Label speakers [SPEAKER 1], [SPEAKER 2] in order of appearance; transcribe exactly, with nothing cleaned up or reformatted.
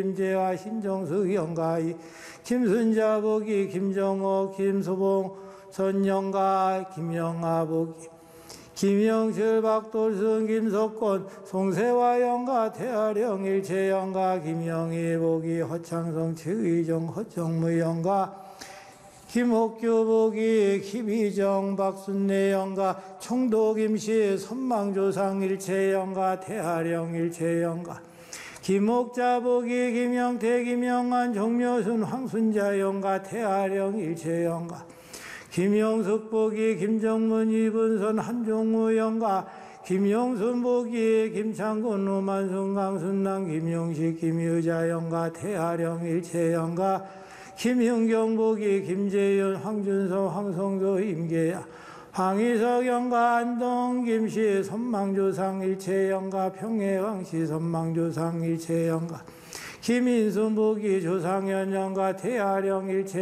[SPEAKER 1] 김재화 신정숙 영가이 김순자 보기 김정옥 김소봉 전영가 김영아 보기 김영철 박돌순 김석권 송세화 영가 태아령 일체 영가 김영희 보기 허창성 최의정 허정무 영가 김옥규 보기 김희정 박순례 영가 청도 김씨 선망조상 일체 영가 태아령 일체 영가 김옥자 보기 김영태 김영환 정묘순 황순자 영가 태아령 일체 영가 김영숙 보기 김정문 이분선 한종우 영가 김영순 보기 김창곤 우만순 강순남 김용식 김유자 영가 태아령 일체 영가 김윤경 보기 김재윤 황준서 황성도 임계야 황희석 영가 안동 김씨 선망조상 일체 영가 평해왕씨 선망조상 일체 영가 김인순 보기 조상현 영가 태아령 일체